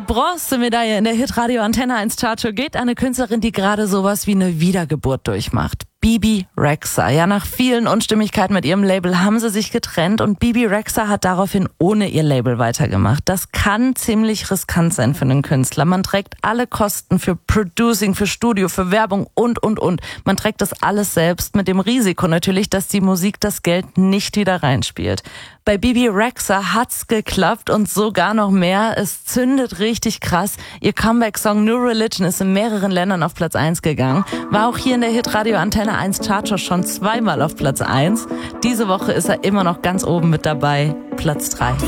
Bronzemedaille in der Hitradio Antenne 1 Chartshow geht an eine Künstlerin, die gerade sowas wie eine Wiedergeburt durchmacht. Bebe Rexha. Ja, nach vielen Unstimmigkeiten mit ihrem Label haben sie sich getrennt und Bebe Rexha hat daraufhin ohne ihr Label weitergemacht. Das kann ziemlich riskant sein für einen Künstler. Man trägt alle Kosten für Producing, für Studio, für Werbung und. Man trägt das alles selbst mit dem Risiko natürlich, dass die Musik das Geld nicht wieder reinspielt. Bei Bebe Rexha hat's geklappt und sogar noch mehr. Es zündet richtig krass. Ihr Comeback-Song New Religion ist in mehreren Ländern auf Platz 1 gegangen. War auch hier in der Hitradio Antenne 1 Chartshow schon zweimal auf Platz 1. Diese Woche ist er immer noch ganz oben mit dabei, Platz 3.